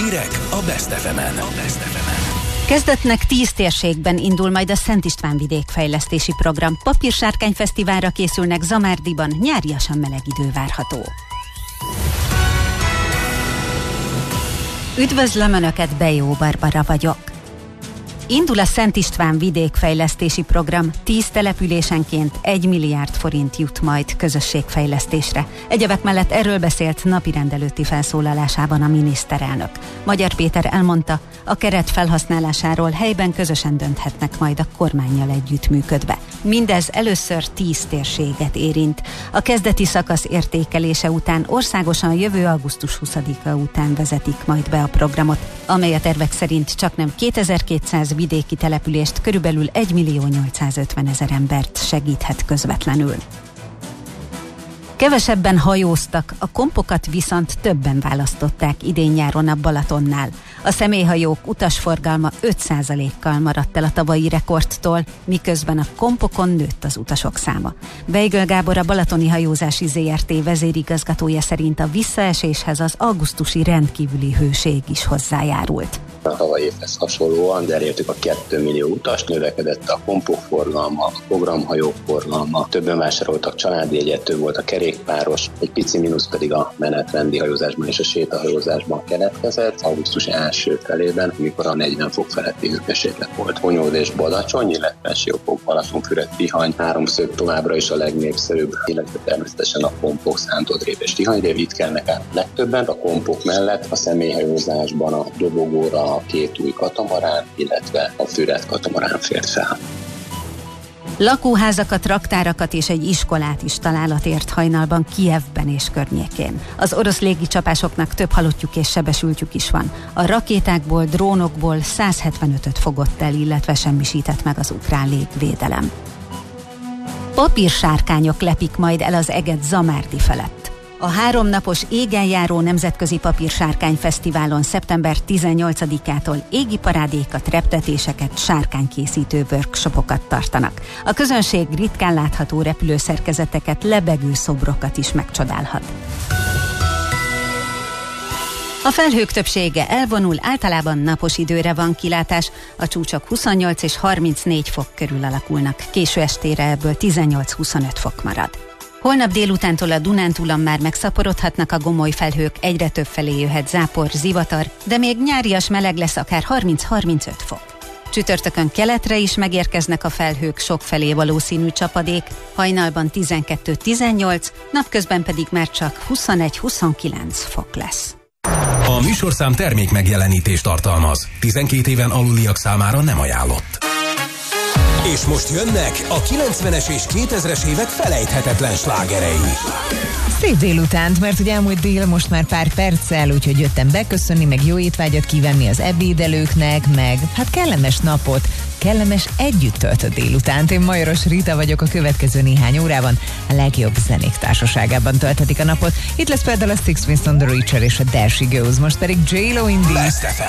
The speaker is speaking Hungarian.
Hírek a Best FM-en. Kezdetnek 10 térségben indul majd a Szent István vidékfejlesztési program. Papírsárkányfesztiválra készülnek Zamárdiban, nyáriasan meleg idő várható. Üdvözlöm Önöket, Bejó Barbara vagyok. Indul a Szent István vidékfejlesztési program, 10 településenként 1 milliárd forint jut majd közösségfejlesztésre. Egyebek mellett erről beszélt napirend előtti felszólalásában a miniszterelnök. Magyar Péter elmondta, a keret felhasználásáról helyben közösen dönthetnek majd a kormánnyal együttműködve. Mindez először 10 térséget érint. A kezdeti szakasz értékelése után országosan jövő augusztus 20-a után vezetik majd be a programot, amely a tervek szerint csaknem 2200 vidéki települést, körülbelül 1.850.000 embert segíthet közvetlenül. Kevesebben hajóztak, a kompokat viszont többen választották idén-nyáron a Balatonnál. A személyhajók utasforgalma 5%-kal maradt el a tavalyi rekordtól, miközben a kompokon nőtt az utasok száma. Beigl Gábor, a Balatoni Hajózási Zrt. Vezérigazgatója szerint a visszaeséshez az augusztusi rendkívüli hőség is hozzájárult. A tavalyi évhez hasonlóan, de elértük a 2 millió utast, növekedett a kompok forgalma, a programhajók forgalma, többen vásároltak családi jegyet, több volt a kerékpáros, egy pici mínusz pedig a menetrendi hajózásban és a sétahajózásban keletkezett. Augusztus első felében, amikor a 40 fok feletti hőmérséklet volt. Honyód és Badacsony, illetve Siófok, Balatonfüred, Tihany, háromszög továbbra is a legnépszerűbb, illetve természetesen a kompok, Szántodrév és Tihanyrév, itt kelnek át legtöbben. A kompok mellett a személyhajózásban a Dobogóra a 2 új katamarán, illetve a Füred katamarán fért fel. Lakóházakat, raktárakat és egy iskolát is találat ért hajnalban Kijevben és környékén. Az orosz légicsapásoknak több halottjuk és sebesültjük is van. A rakétákból, drónokból 175-öt fogott el, illetve semmisített meg az ukrán légvédelem. Papírsárkányok lepik majd el az eget Zamárdi felett. A 3 napos égenjáró nemzetközi papírsárkányfesztiválon szeptember 18-ától égi parádékat, reptetéseket, sárkánykészítő workshopokat tartanak. A közönség ritkán látható repülőszerkezeteket, lebegő szobrokat is megcsodálhat. A felhők többsége elvonul, általában napos időre van kilátás, a csúcsok 28 és 34 fok körül alakulnak, késő estére ebből 18-25 fok marad. Holnap délutántól a Dunántúlon már megszaporodhatnak a gomoly felhők, egyre több felé jöhet zápor, zivatar, de még nyárias meleg lesz, akár 30-35 fok. Csütörtökön keletre is megérkeznek a felhők, sokfelé valószínű csapadék, hajnalban 12-18, napközben pedig már csak 21-29 fok lesz. A műsorszám termék megjelenítést tartalmaz. 12 éven aluliak számára nem ajánlott. És most jönnek a 90-es és 2000-es évek felejthetetlen slágerei. Szép délutánt, mert ugye elmúlt dél most már pár perccel, úgyhogy jöttem beköszönni, meg jó étvágyat kívánni az ebédelőknek, meg hát kellemes napot, kellemes együtt töltött délutánt. Én Majoros Rita vagyok, a következő néhány órában a legjobb zenék társaságában tölthetik a napot. Itt lesz például a Six Winston, The Reacher és a There She Goes, most pedig J-Lo in the